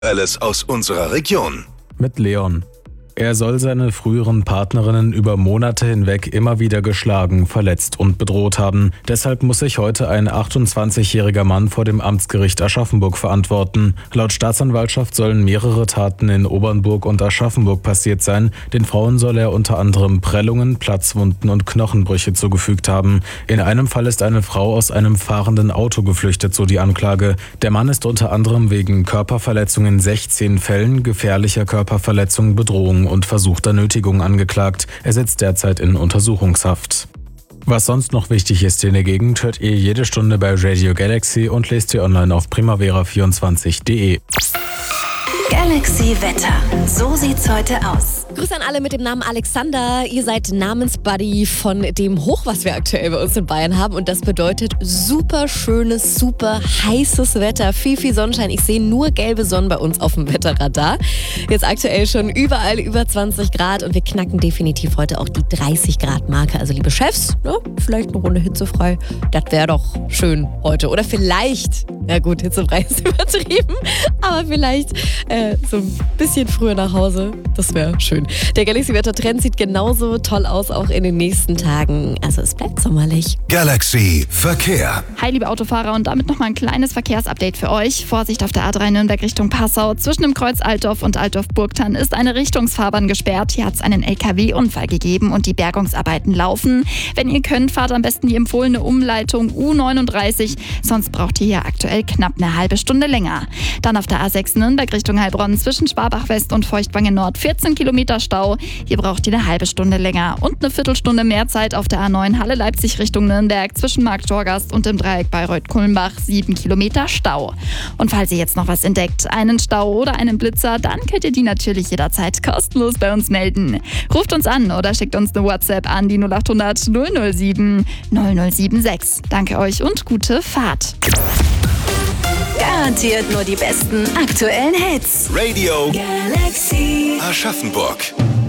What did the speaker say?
Alles aus unserer Region. Mit Leon. Er soll seine früheren Partnerinnen über Monate hinweg immer wieder geschlagen, verletzt und bedroht haben. Deshalb muss sich heute ein 28-jähriger Mann vor dem Amtsgericht Aschaffenburg verantworten. Laut Staatsanwaltschaft sollen mehrere Taten in Obernburg und Aschaffenburg passiert sein. Den Frauen soll er unter anderem Prellungen, Platzwunden und Knochenbrüche zugefügt haben. In einem Fall ist eine Frau aus einem fahrenden Auto geflüchtet, so die Anklage. Der Mann ist unter anderem wegen Körperverletzung in 16 Fällen, gefährlicher Körperverletzung, Bedrohung und versuchter Nötigung angeklagt. Er sitzt derzeit in Untersuchungshaft. Was sonst noch wichtig ist in der Gegend, hört ihr jede Stunde bei Radio Galaxy und lest ihr online auf primavera24.de. Galaxy Wetter. So sieht's heute aus. Grüße an alle mit dem Namen Alexander. Ihr seid Namensbuddy von dem Hoch, was wir aktuell bei uns in Bayern haben. Und das bedeutet super schönes, super heißes Wetter. Viel Sonnenschein. Ich sehe nur gelbe Sonne bei uns auf dem Wetterradar. Jetzt aktuell schon überall über 20 Grad. Und wir knacken definitiv heute auch die 30 Grad Marke. Also liebe Chefs, ne, vielleicht eine Runde hitzefrei. Das wäre doch schön heute. Oder vielleicht, ja gut, hitzefrei ist übertrieben. Aber vielleicht so ein bisschen früher nach Hause. Das wäre schön. Der Galaxy-Wetter-Trend sieht genauso toll aus, auch in den nächsten Tagen. Also es bleibt sommerlich. Galaxy Verkehr. Hi liebe Autofahrer und damit nochmal ein kleines Verkehrsupdate für euch. Vorsicht auf der A3 Nürnberg Richtung Passau. Zwischen dem Kreuz Altdorf und Altdorf-Burgthann ist eine Richtungsfahrbahn gesperrt. Hier hat es einen LKW-Unfall gegeben und die Bergungsarbeiten laufen. Wenn ihr könnt, fahrt am besten die empfohlene Umleitung U39. Sonst braucht ihr hier aktuell knapp eine halbe Stunde länger. Dann auf der A6 Nürnberg Richtung Heilbronn zwischen Schwabach West und Feuchtwangen Nord 14 Kilometer Stau. Hier braucht ihr eine halbe Stunde länger und eine Viertelstunde mehr Zeit auf der A9 Halle-Leipzig Richtung Nürnberg zwischen Markt-Torgast und dem Dreieck Bayreuth-Kulmbach 7 Kilometer Stau. Und falls ihr jetzt noch was entdeckt, einen Stau oder einen Blitzer, dann könnt ihr die natürlich jederzeit kostenlos bei uns melden. Ruft uns an oder schickt uns eine WhatsApp an die 0800 007 0076. Danke euch und gute Fahrt. Garantiert nur die besten aktuellen Hits. Radio Galaxy. Aschaffenburg.